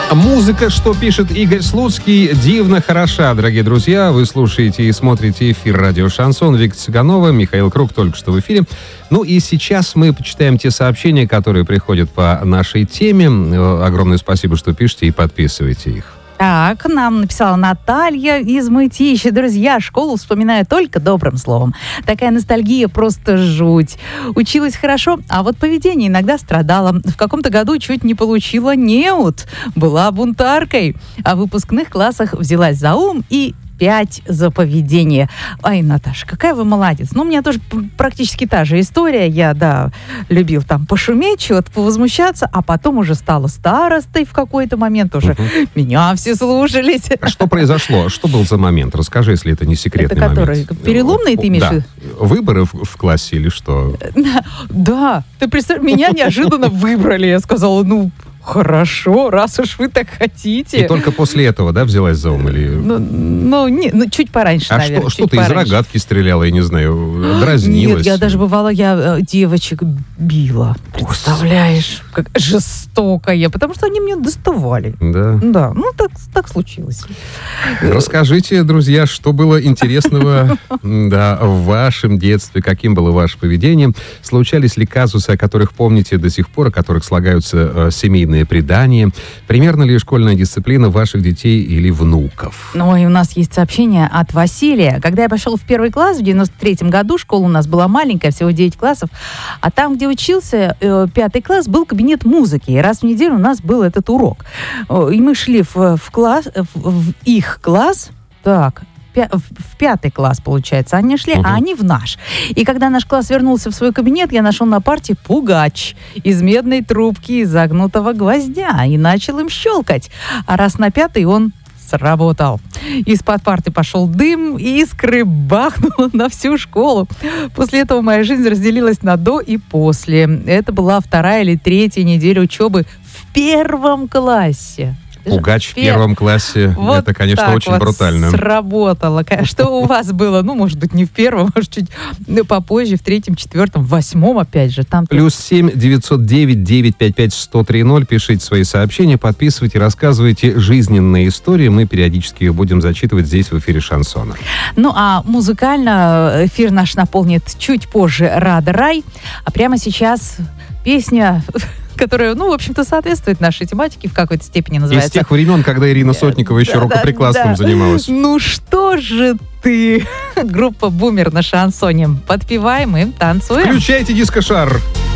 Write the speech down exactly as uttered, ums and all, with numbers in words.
Музыка, что пишет Игорь Слуцкий, дивно хороша, дорогие друзья. Вы слушаете и смотрите эфир радио «Шансон». Виктор Цыганова, Михаил Круг только что в эфире. Ну и сейчас мы почитаем те сообщения, которые приходят по нашей теме. Огромное спасибо, что пишете и подписываете их. Так, нам написала Наталья из Мытищи. Друзья, школу вспоминаю только добрым словом. Такая ностальгия просто жуть. Училась хорошо, а вот поведение иногда страдала. В каком-то году чуть не получила неуд. Была бунтаркой. А в выпускных классах взялась за ум и пять за поведение. Ай, Наташа, какая вы молодец. Ну, у меня тоже практически та же история. Я, да, любил там пошуметь, чего-то повозмущаться, а потом уже стала старостой в какой-то момент. Уже угу. Меня все слушались. А что произошло? Что был за момент? Расскажи, если это не секретный это который, момент. Переломный ты имеешь в виду? Да. Выборы в, в классе или что? Да. Ты представь, меня неожиданно выбрали. Я сказала, ну... Хорошо, раз уж вы так хотите. И только после этого, да, взялась за ум? Или... Ну, ну, не, ну, чуть пораньше, а наверное. А что, что ты пораньше. Из рогатки стреляла, я не знаю, дразнилась? Нет, я даже, бывала, я девочек била. Представляешь, как жестокая. Потому что они меня доставали. Да? Да, ну, так, так случилось. Расскажите, друзья, что было интересного да, в вашем детстве, каким было ваше поведение? Случались ли казусы, о которых помните до сих пор, о которых слагаются семейные предания? Примерно ли школьная дисциплина ваших детей или внуков? Ну, и у нас есть сообщение от Василия. Когда я пошел в первый класс в девяносто третьем году, школа у нас была маленькая, всего девять классов, а там, где учился э, пятый класс, был кабинет музыки. И раз в неделю у нас был этот урок. И мы шли в, в, класс, в, в их класс, так... в пятый класс, получается, они шли, uh-huh. а они в наш. И когда наш класс вернулся в свой кабинет, я нашел на парте пугач из медной трубки и загнутого гвоздя и начал им щелкать. А раз на пятый он сработал. Из-под парты пошел дым, и искры бахнуло на всю школу. После этого моя жизнь разделилась на до и после. Это была вторая или третья неделя учебы в первом классе. Пугач в первом классе, вот это, конечно, очень вот брутально. Сработало. Что у вас было? Ну, может быть, не в первом, может, чуть попозже, в третьем, четвертом, в восьмом, опять же. Там Плюс семь девятьсот девять девятьсот пятьдесят пять сто три ноль. Пишите свои сообщения, подписывайте, рассказывайте жизненные истории. Мы периодически их будем зачитывать здесь, в эфире «Шансона». Ну, а музыкально эфир наш наполнит чуть позже «Рада Рай». А прямо сейчас песня... которая, ну, в общем-то, соответствует нашей тематике, в какой-то степени называется. Из тех времен, когда Ирина Сотникова еще да, рукоприкладством да, да. занималась. Ну что же ты? Группа «Бумер» на шансоне. Подпеваем и танцуем. Включайте диско-шар.